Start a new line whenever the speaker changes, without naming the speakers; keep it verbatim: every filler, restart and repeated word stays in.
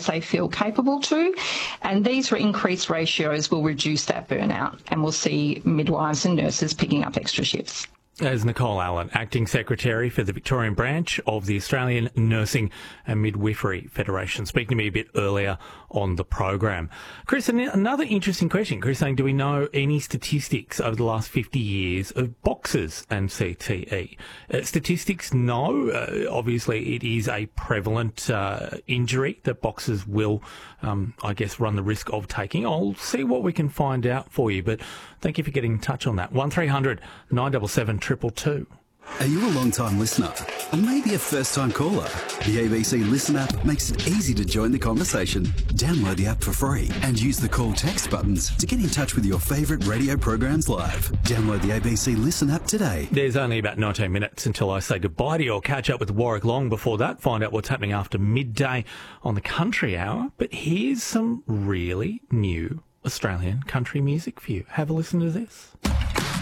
as they feel capable to. And these increased ratios will reduce that burnout, and we'll see midwives and nurses picking up extra shifts.
As Nicole Allen, Acting Secretary for the Victorian branch of the Australian Nursing and Midwifery Federation, speaking to me a bit earlier on the program. Chris, another interesting question. Chris saying, do we know any statistics over the last fifty years of boxers and C T E? Uh, statistics, no. Uh, obviously, it is a prevalent uh, injury that boxers will, um, I guess, run the risk of taking. I'll see what we can find out for you, but thank you for getting in touch on that. one three hundred nine seven seven two two two.
Are you a long-time listener or maybe a first-time caller? The A B C Listen app makes it easy to join the conversation. Download the app for free and use the call text buttons to get in touch with your favourite radio programs live. Download the A B C Listen app today.
There's only about nineteen minutes until I say goodbye to you. I'll catch up with Warwick Long before that, find out what's happening after midday on the Country Hour. But here's some really new Australian country music for you. Have a listen to this.